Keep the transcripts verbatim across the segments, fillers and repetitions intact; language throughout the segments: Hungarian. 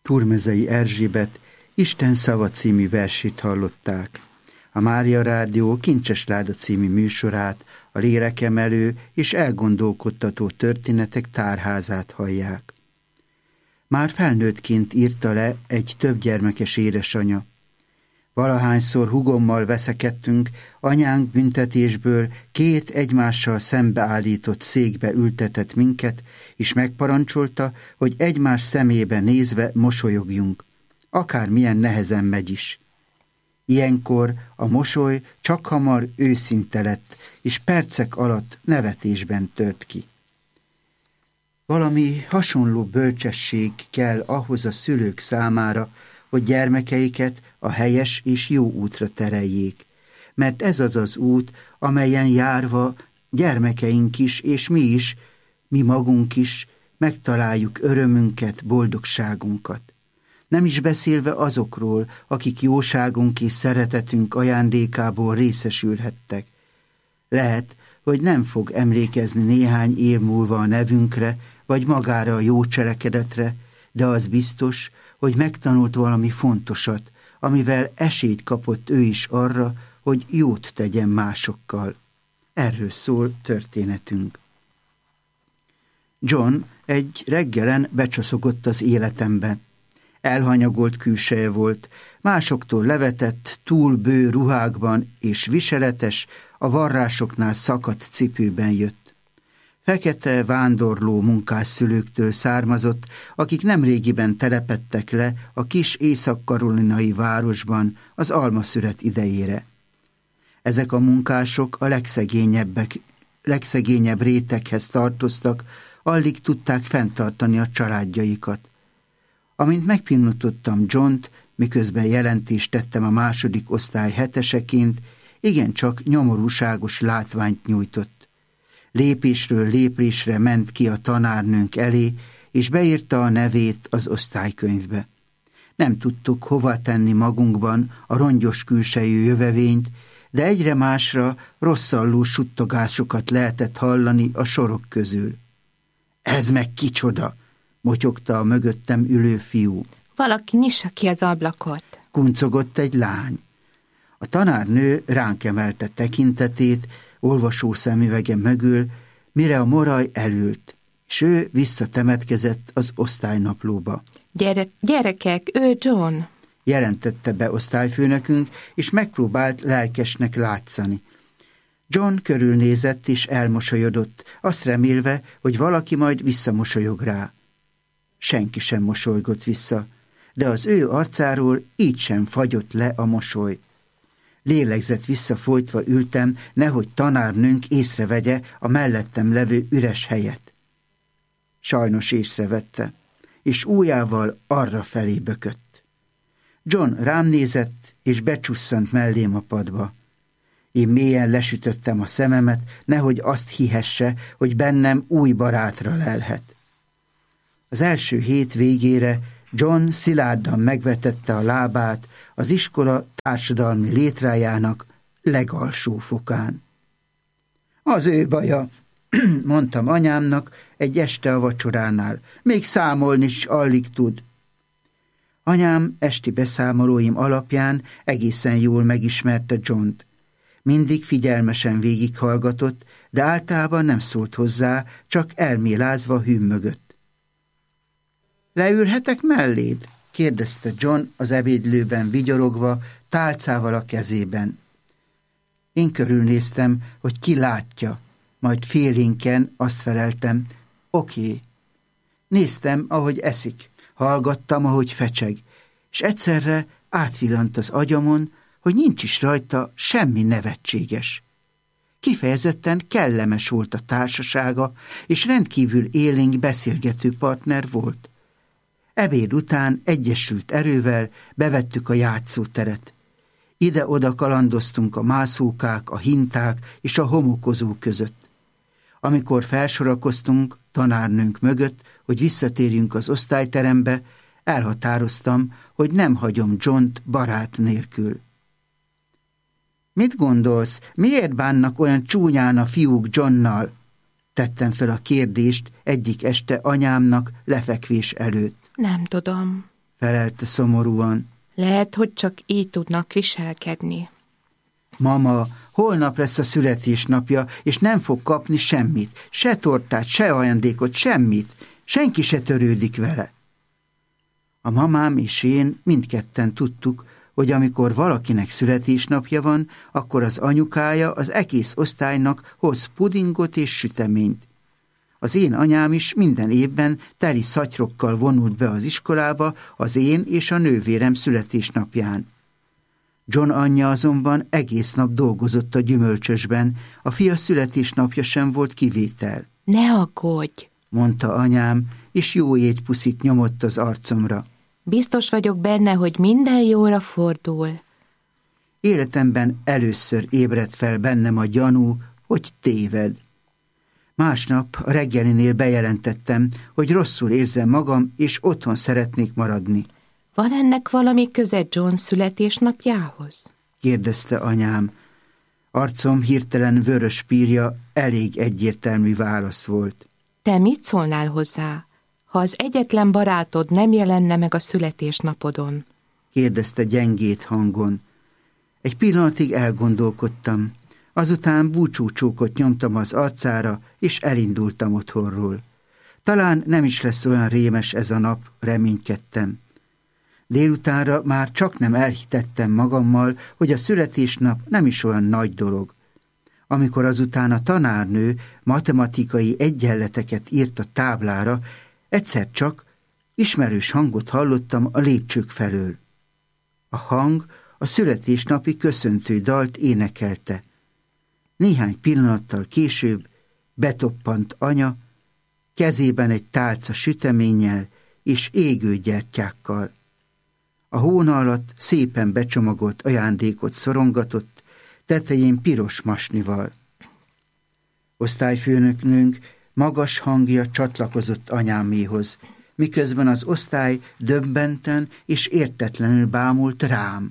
Turmezei Erzsébet Isten szava című versét hallották. A Mária Rádió Kincses Láda című műsorát, a lélekemelő és elgondolkodtató történetek tárházát hallják. Már felnőttként írta le egy többgyermekes édesanya. Valahányszor hugommal veszekedtünk, anyánk büntetésből két egymással szembeállított székbe ültetett minket, és megparancsolta, hogy egymás szemébe nézve mosolyogjunk, akármilyen nehezen megy is. Ilyenkor a mosoly csak hamar őszinte lett, és percek alatt nevetésben tört ki. Valami hasonló bölcsesség kell ahhoz a szülők számára, hogy gyermekeiket a helyes és jó útra tereljék, mert ez az az út, amelyen járva gyermekeink is, és mi is, mi magunk is megtaláljuk örömünket, boldogságunkat. Nem is beszélve azokról, akik jóságunk és szeretetünk ajándékából részesülhettek. Lehet, hogy nem fog emlékezni néhány év múlva a nevünkre, vagy magára a jó cselekedetre, de az biztos, hogy megtanult valami fontosat, amivel esélyt kapott ő is arra, hogy jót tegyen másokkal. Erről szól történetünk. John egy reggelen becsaszogott az életembe. Elhanyagolt külseje volt, másoktól levetett, túl bő ruhákban és viseletes, a varrásoknál szakadt cipőben jött. Fekete, vándorló munkásszülőktől származott, akik nemrégiben telepedtek le a kis észak-karolinai városban az almaszüret idejére. Ezek a munkások a legszegényebbek, legszegényebb réteghez tartoztak, alig tudták fenntartani a családjaikat. Amint megpillantottam Johnt, miközben jelentést tettem a második osztály heteseként, igencsak nyomorúságos látványt nyújtott. Lépésről lépésre ment ki a tanárnőnk elé, és beírta a nevét az osztálykönyvbe. Nem tudtuk hova tenni magunkban a rongyos külsejű jövevényt, de egyre másra rosszalló suttogásokat lehetett hallani a sorok közül. Ez meg kicsoda, motyogta a mögöttem ülő fiú. Valaki nyissa ki az ablakot, kuncogott egy lány. A tanárnő ránk emelte tekintetét, olvasó szemüvege mögül, mire a moraj elült, s ő visszatemetkezett az osztálynaplóba. Gyere, gyerekek, ő John, jelentette be osztályfőnökünk, és megpróbált lelkesnek látszani. John körülnézett és elmosolyodott, azt remélve, hogy valaki majd visszamosolyog rá. Senki sem mosolygott vissza, de az ő arcáról így sem fagyott le a mosoly. Lélegzett visszafolytva ültem, nehogy tanárnőnk észrevegye a mellettem levő üres helyet. Sajnos észrevette, és ujjával arra felé bökött. John rám nézett, és becsusszant mellém a padba. Én mélyen lesütöttem a szememet, nehogy azt hihesse, hogy bennem új barátra lelhet. Az első hét végére John szilárdan megvetette a lábát az iskola társadalmi létrájának legalsó fokán. Az ő baja, mondtam anyámnak egy este a vacsoránál, még számolni is alig tud. Anyám esti beszámolóim alapján egészen jól megismerte Johnt. Mindig figyelmesen végighallgatott, de általában nem szólt hozzá, csak elmélázva hümmögött. Leülhetek melléd? kérdezte John az ebédlőben vigyorogva, tálcával a kezében. Én körülnéztem, hogy ki látja, majd félénken azt feleltem, oké. Néztem, ahogy eszik, hallgattam, ahogy fecseg, és egyszerre átvillant az agyamon, hogy nincs is rajta semmi nevetséges. Kifejezetten kellemes volt a társasága, és rendkívül élénk beszélgető partner volt. Ebéd után egyesült erővel bevettük a játszóteret. Ide-oda kalandoztunk a mászókák, a hinták és a homokozók között. Amikor felsorakoztunk tanárnőnk mögött, hogy visszatérjünk az osztályterembe, elhatároztam, hogy nem hagyom Johnt barát nélkül. Mit gondolsz, miért bánnak olyan csúnyán a fiúk Johnnal? Tettem fel a kérdést egyik este anyámnak lefekvés előtt. Nem tudom. felelte szomorúan. Lehet, hogy csak így tudnak viselkedni. Mama, holnap lesz a születésnapja, és nem fog kapni semmit, se tortát, se ajándékot, semmit. Senki se törődik vele. A mamám és én mindketten tudtuk, hogy amikor valakinek születésnapja van, akkor az anyukája az egész osztálynak hoz pudingot és süteményt. Az én anyám is minden évben teli szatyrokkal vonult be az iskolába az én és a nővérem születésnapján. John anyja azonban egész nap dolgozott a gyümölcsösben, a fia születésnapja sem volt kivétel. Ne aggódj, mondta anyám, és jó égypuszit nyomott az arcomra. Biztos vagyok benne, hogy minden jóra fordul. Életemben először ébredt fel bennem a gyanú, hogy téved. Másnap a reggelinél bejelentettem, hogy rosszul érzem magam, és otthon szeretnék maradni. Van ennek valami köze John születésnapjához? kérdezte anyám. Arcom hirtelen vörös pírja elég egyértelmű válasz volt. Te mit szólnál hozzá, ha az egyetlen barátod nem jelenne meg a születésnapodon? kérdezte gyengét hangon. Egy pillanatig elgondolkodtam, azután búcsúcsókot nyomtam az arcára, és elindultam otthonról. Talán nem is lesz olyan rémes ez a nap, reménykedtem. Délutánra már csak nem elhitettem magammal, hogy a születésnap nem is olyan nagy dolog. Amikor azután a tanárnő matematikai egyenleteket írt a táblára, egyszer csak ismerős hangot hallottam a lépcsők felől. A hang a születésnapi köszöntő dalt énekelte. Néhány pillanattal később betoppant anya, kezében egy tálca süteménnyel és égő gyertyákkal. A hóna alatt szépen becsomagolt ajándékot szorongatott, tetején piros masnival. Osztályfőnöknőnk magas hangja csatlakozott anyáméhoz, miközben az osztály döbbenten és értetlenül bámult rám.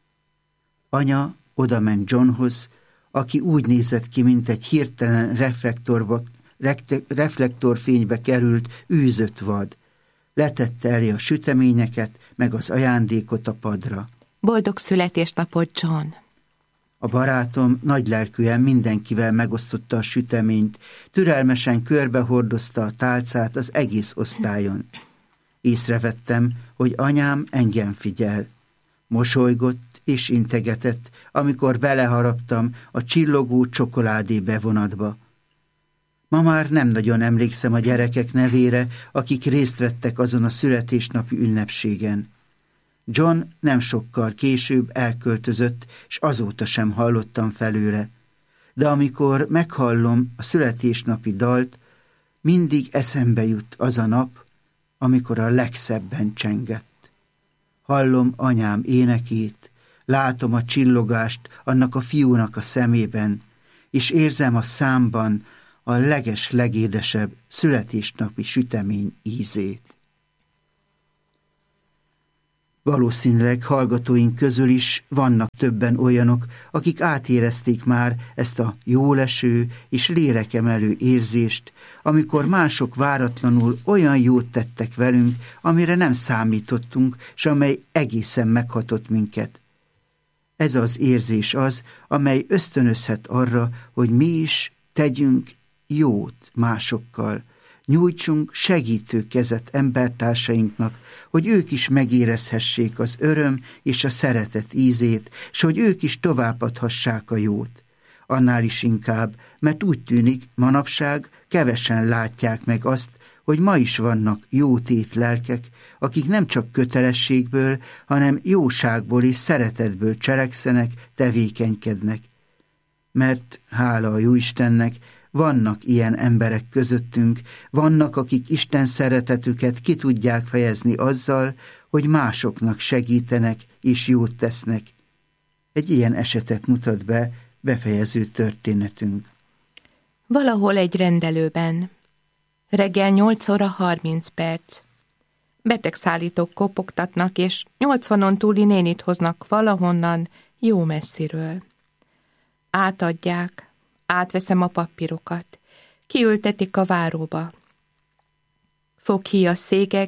Anya odament Johnhoz, aki úgy nézett ki, mint egy hirtelen reflektorba, reflektorfénybe került, űzött vad. Letette elé a süteményeket, meg az ajándékot a padra. Boldog születésnapod, John! A barátom nagylelkűen mindenkivel megosztotta a süteményt, türelmesen körbehordozta a tálcát az egész osztályon. Észrevettem, hogy anyám engem figyel. Mosolygott és integetett, amikor beleharaptam a csillogó csokoládé bevonatba. Ma már nem nagyon emlékszem a gyerekek nevére, akik részt vettek azon a születésnapi ünnepségen. John nem sokkal később elköltözött, és azóta sem hallottam felőle. De amikor meghallom a születésnapi dalt, mindig eszembe jut az a nap, amikor a legszebben csengett. Hallom anyám énekét, látom a csillogást annak a fiúnak a szemében, és érzem a számban a leges legédesebb születésnapi sütemény ízét. Valószínűleg hallgatóink közül is vannak többen olyanok, akik átérezték már ezt a jóleső és lélekemelő érzést, amikor mások váratlanul olyan jót tettek velünk, amire nem számítottunk, s amely egészen meghatott minket. Ez az érzés az, amely ösztönözhet arra, hogy mi is tegyünk jót másokkal, nyújtsunk segítő kezet embertársainknak, hogy ők is megérezhessék az öröm és a szeretet ízét, s hogy ők is továbbadhassák a jót. Annál is inkább, mert úgy tűnik, manapság kevesen látják meg azt, hogy ma is vannak jótét lelkek, akik nem csak kötelességből, hanem jóságból és szeretetből cselekszenek, tevékenykednek. Mert hála a Jóistennek, vannak ilyen emberek közöttünk, vannak, akik Isten szeretetüket ki tudják fejezni azzal, hogy másoknak segítenek és jót tesznek. Egy ilyen esetet mutat be befejező történetünk. Valahol egy rendelőben. Reggel nyolc óra harminc perc. Betegszállítók kopogtatnak, és nyolcvanon túli nénit hoznak valahonnan, jó messziről. Átadják. Átveszem a papírokat. Kiültetik a váróba. Foghíjas székek,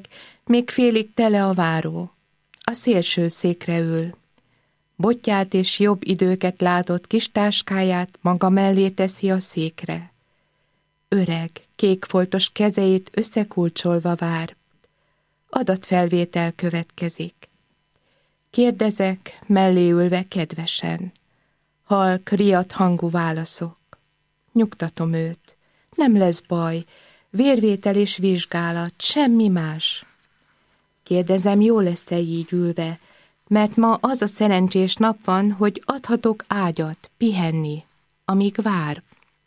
Még félig tele a váró. A szélső székre ül. Botját és jobb időket látott kis táskáját maga mellé teszi a székre. Öreg, kékfoltos kezeit összekulcsolva vár. Adatfelvétel következik. Kérdezek, mellé ülve kedvesen. Halk, riadt hangú válaszok. Nyugtatom őt. Nem lesz baj. Vérvétel és vizsgálat, semmi más. Kérdezem, jó lesz-e így ülve, mert ma az a szerencsés nap van, hogy adhatok ágyat, pihenni, amíg vár.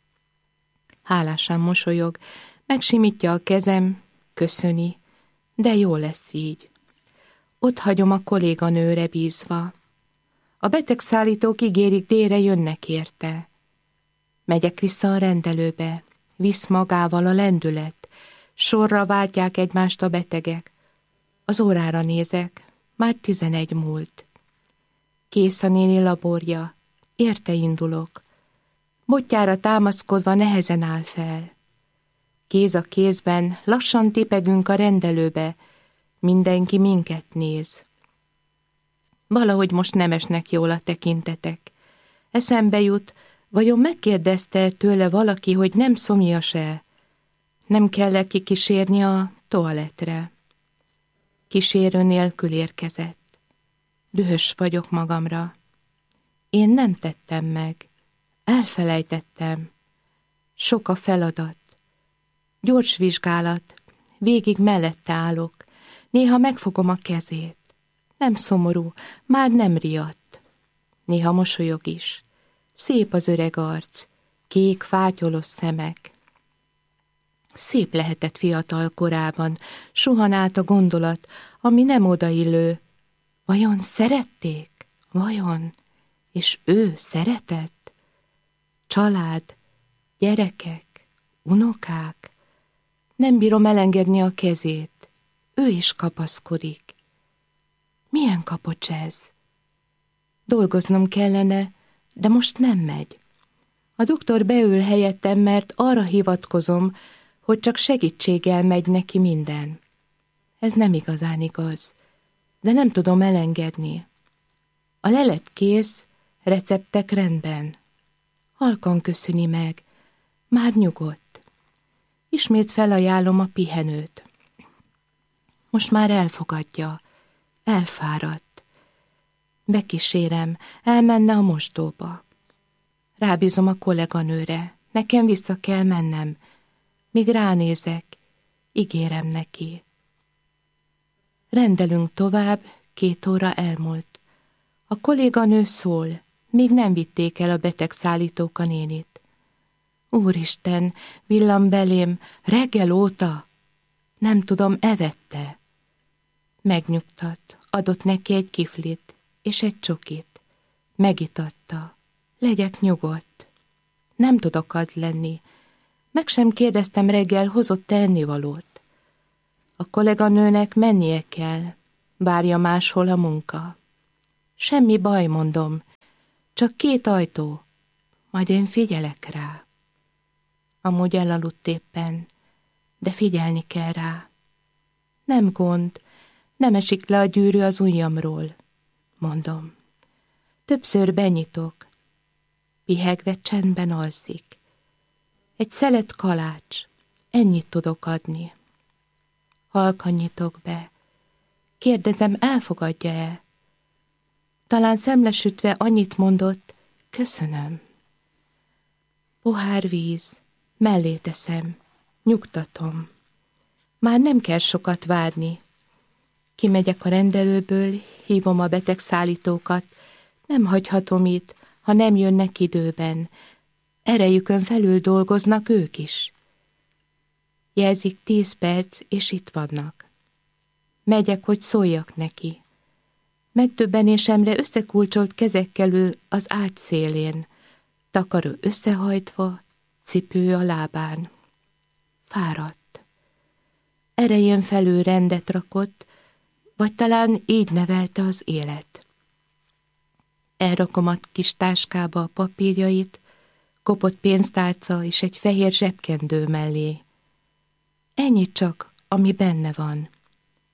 Hálásan mosolyog, megsimítja a kezem, köszöni, de jó lesz így. Ott hagyom a kolléganőre bízva. A betegszállítók ígérik, délre jönnek érte. Megyek vissza a rendelőbe, visz magával a lendület, sorra váltják egymást a betegek. Az órára nézek, már tizenegy múlt. Kész a néni laborja, érte indulok. Botjára támaszkodva nehezen áll fel. Kéz a kézben, lassan tipegünk a rendelőbe, mindenki minket néz. Valahogy most nem esnek jól a tekintetek. Eszembe jut, vajon megkérdezte tőle valaki, hogy nem szomjas-e? Nem kell-e kikísérni a toaletre? Kísérő nélkül érkezett. Dühös vagyok magamra. Én nem tettem meg. Elfelejtettem. Sok a feladat. Gyors vizsgálat. Végig mellette állok. Néha megfogom a kezét. Nem szomorú, már nem riadt. Néha mosolyog is. Szép az öreg arc, kék, fátyolos szemek. Szép lehetett fiatal korában, suhan át a gondolat, ami nem odaillő. Vajon szerették? Vajon? És ő szeretett? Család, gyerekek, unokák? Nem bírom elengedni a kezét. Ő is kapaszkodik. Milyen kapocs ez? Dolgoznom kellene, de most nem megy. A doktor beül helyettem, mert arra hivatkozom, hogy csak segítséggel megy neki minden. Ez nem igazán igaz, de nem tudom elengedni. A lelet kész, receptek rendben. Halkan köszöni meg, már nyugodt. Ismét felajánlom a pihenőt. Most már elfogadja, elfáradt. Bekísérem, elmenne a mosdóba. Rábízom a kolléganőre, nekem vissza kell mennem. Míg ránézek, ígérem neki. Rendelünk tovább, két óra elmúlt. A kolléganő szól, még nem vitték el a betegszállítók a nénit. Úristen, villan belém, reggel óta. Nem tudom, evette. Megnyugtat, adott neki egy kiflit és egy csokit. Megitatta. Legyek nyugodt. Nem tudok az lenni. Meg sem kérdeztem reggel, hozott-e ennivalót. A kolléganőnek mennie kell, várja máshol a munka. Semmi baj, mondom, csak két ajtó, majd én figyelek rá. Amúgy elaludt éppen, de figyelni kell rá. Nem gond, nem esik le a gyűrű az ujjamról, mondom. Többször benyitok, pihegve csendben alszik. Egy szelet kalács, ennyit tudok adni. Halkan nyitok be. Kérdezem, elfogadja-e? Talán szemlesütve annyit mondott, köszönöm. Pohár víz, mellé teszem, nyugtatom. Már nem kell sokat várni. Kimegyek a rendelőből, hívom a betegszállítókat, nem hagyhatom itt, ha nem jönnek időben. Erejükön felül dolgoznak ők is. Jelzik tíz perc, és itt vannak. Megyek, hogy szóljak neki. Megdöbbenésemre összekulcsolt kezekkel ül az ágy szélén, takaró összehajtva, cipő a lábán. Fáradt. Erején felül rendet rakott, vagy talán így nevelte az élet. Elrakom a kis táskába a papírjait, kopott pénztárca és egy fehér zsebkendő mellé. Ennyi csak, ami benne van.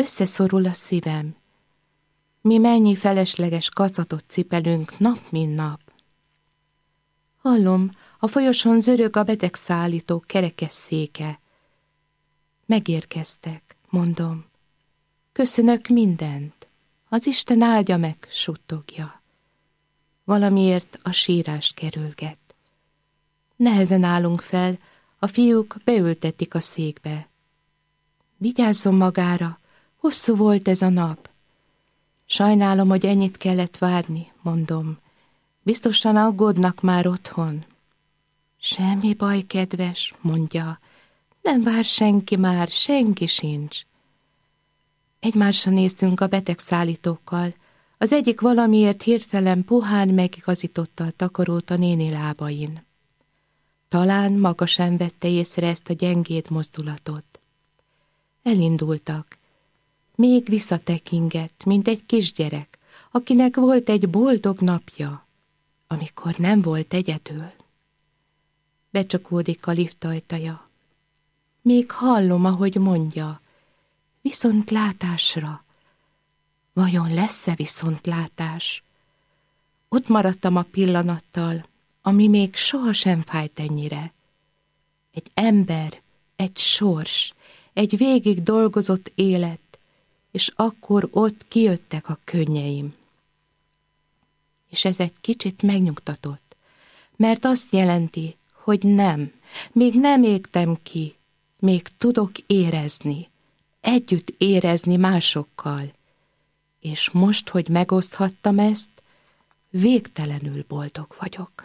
összeszorul a szívem. Mi mennyi felesleges kacatot cipelünk nap, mint nap. Hallom, a folyosón zörög a betegszállító kerekes széke. Megérkeztek, mondom. Köszönök mindent. Az Isten áldja meg, suttogja. Valamiért a sírás kerülget. Nehezen állunk fel, a fiúk beültetik a székbe. Vigyázzon magára, hosszú volt ez a nap. Sajnálom, hogy ennyit kellett várni, mondom. Biztosan aggódnak már otthon. Semmi baj, kedves, mondja. Nem vár senki már, senki sincs. Egymásra néztünk a betegszállítókkal. Az egyik valamiért hirtelen puhán megigazította a takarót a néni lábain. Talán maga sem vette észre ezt a gyengéd mozdulatot. Elindultak. Még visszatekingett, mint egy kisgyerek, akinek volt egy boldog napja, amikor nem volt egyedül. Becsukódik a lift ajtaja. Még hallom, ahogy mondja, viszontlátásra. Vajon lesz-e viszontlátás? Ott maradtam a pillanattal, ami még sohasem fájt ennyire. Egy ember, egy sors, egy végig dolgozott élet, és akkor ott kijöttek a könnyeim. És ez egy kicsit megnyugtatott, mert azt jelenti, hogy nem, még nem égtem ki, még tudok érezni, együtt érezni másokkal, és most, hogy megoszthattam ezt, végtelenül boldog vagyok.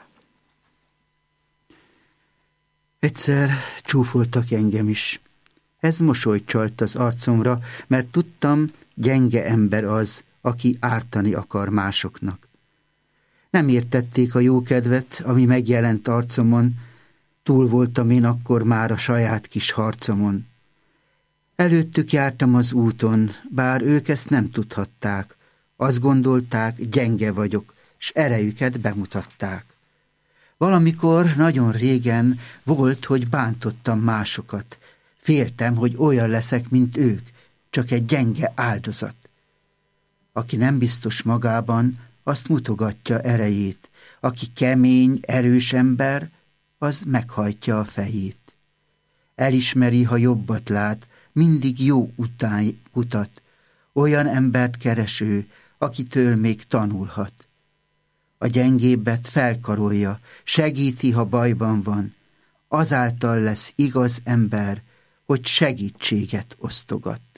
Egyszer csúfoltak engem is. Ez mosolyt csalt az arcomra, mert tudtam, gyenge ember az, aki ártani akar másoknak. Nem értették a jókedvet, ami megjelent arcomon, túl voltam én akkor már a saját kis harcomon. Előttük jártam az úton, bár ők ezt nem tudhatták. Azt gondolták, gyenge vagyok, s erejüket bemutatták. Valamikor nagyon régen volt, hogy bántottam másokat. Féltem, hogy olyan leszek, mint ők, csak egy gyenge áldozat. Aki nem biztos magában, azt mutogatja erejét. Aki kemény, erős ember, az meghajtja a fejét. Elismeri, ha jobbat lát, mindig jó után kutat. Olyan embert kereső, akitől még tanulhat. A gyengébbet felkarolja, segíti, ha bajban van. Azáltal lesz igaz ember, hogy segítséget osztogat.